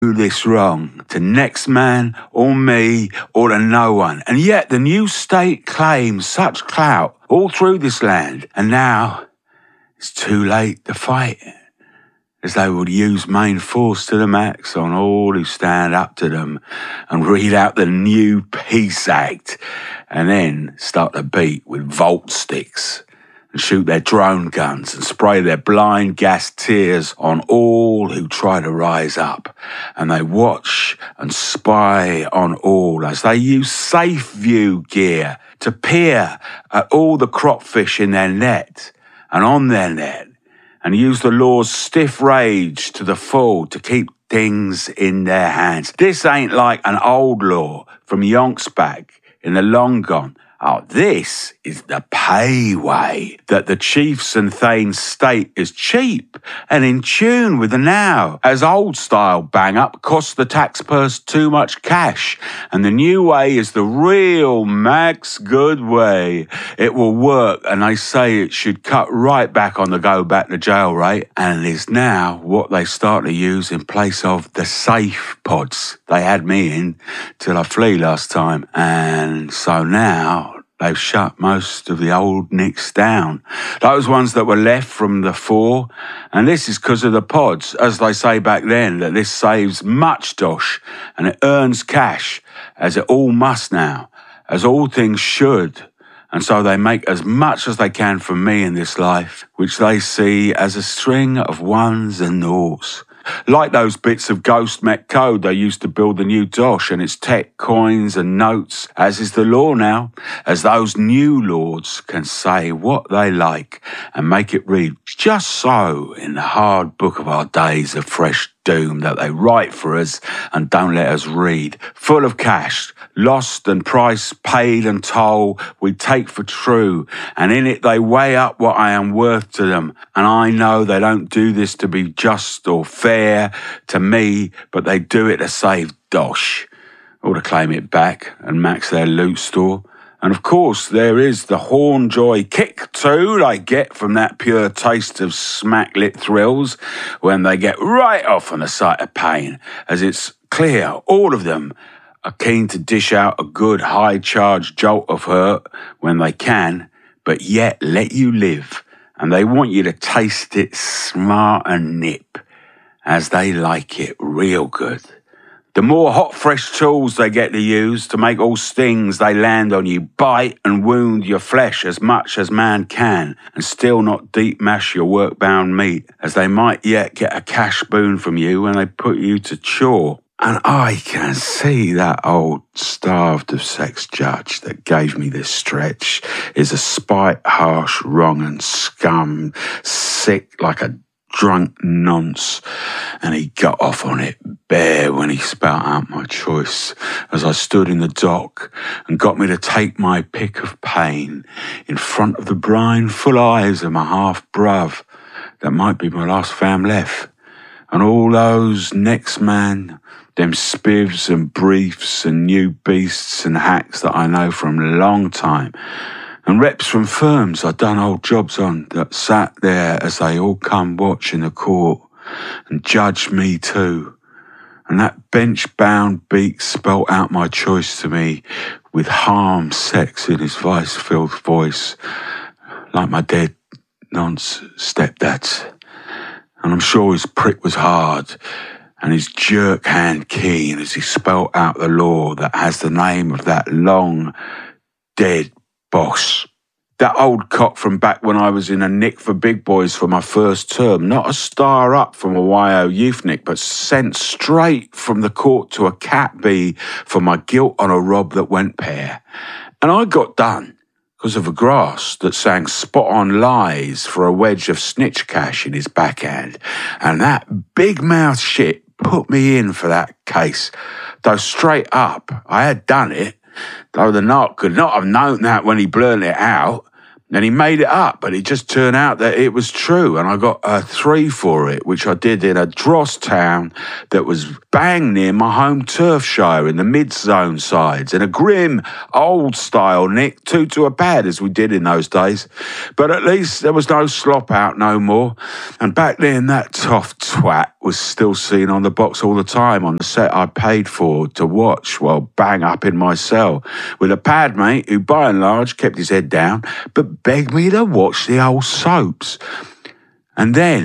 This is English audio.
do this wrong to next man or me or to no one. And yet the new state claims such clout all through this land. And now it's too late to fight, as they would use main force to the max on all who stand up to them and read out the new Peace Act and then start to beat with volt sticks and shoot their drone guns and spray their blind gas tears on all who try to rise up. And they watch and spy on all as they use safe view gear to peer at all the cropfish in their net and on their net, and use the law's stiff rage to the full to keep things in their hands. This ain't like an old law from yonks back in the long gone. Oh, this is the pay way that the chiefs and thanes state is cheap and in tune with the now, as old-style bang-up costs the tax purse too much cash, and the new way is the real max good way. It will work, and they say it should cut right back on the go-back-to-jail rate, and it is now what they start to use in place of the safe pods they had me in till I flee last time, and so now they've shut most of the old nicks down. Those ones that were left from the fore. And this is because of the pods, as they say back then, that this saves much dosh and it earns cash, as it all must now, as all things should. And so they make as much as they can from me in this life, which they see as a string of ones and noughts. Like those bits of ghost met code they used to build the new dosh and its tech coins and notes, as is the law now, as those new lords can say what they like and make it read just so in the hard book of our days of fresh doom that they write for us and don't let us read, full of cash, lost and price paid and toll we take for true, and in it they weigh up what I am worth to them, and I know they don't do this to be just or fair to me, but they do it to save dosh, or to claim it back and max their loot store. And of course, there is the Hornjoy kick too they get from that pure taste of smack-lit thrills when they get right off on the sight of pain, as it's clear all of them are keen to dish out a good high-charged jolt of hurt when they can, but yet let you live, and they want you to taste it smart and nip, as they like it real good. The more hot, fresh tools they get to use to make all stings they land on you bite and wound your flesh as much as man can, and still not deep mash your work-bound meat, as they might yet get a cash boon from you when they put you to chore. And I can see that old starved of sex judge that gave me this stretch is a spite, harsh, wrong and scum, sick like a drunk nonce, and he got off on it bare when he spat out my choice as I stood in the dock and got me to take my pick of pain in front of the brine-full eyes of my half-bruv that might be my last fam left, and all those next man, them spivs and briefs and new beasts and hacks that I know from a long time, and reps from firms I'd done old jobs on that sat there as they all come watch in the court and judged me too. And that bench-bound beak spelt out my choice to me with harm sex in his vice-filled voice, like my dead nonce stepdad's. And I'm sure his prick was hard and his jerk hand keen as he spelt out the law that has the name of that long dead boss. That old cop from back when I was in a nick for big boys for my first term, not a star up from a YO youth nick, but sent straight from the court to a cat B for my guilt on a rob that went pear. And I got done because of a grass that sang spot-on lies for a wedge of snitch cash in his backhand. And that big-mouth shit put me in for that case. Though straight up, I had done it, though the knock could not have known that when he blurted it out. And he made it up, but it just turned out that it was true. And I got a 3 for it, which I did in a dross town that was bang near my home turf show in the mid-zone sides. In a grim, old-style Nick, 2 to a pad, as we did in those days. But at least there was no slop out no more. And back then, that tough twat was still seen on the box all the time on the set I paid for to watch while bang up in my cell with a pad mate who, by and large, kept his head down, but begged me to watch the old soaps. And then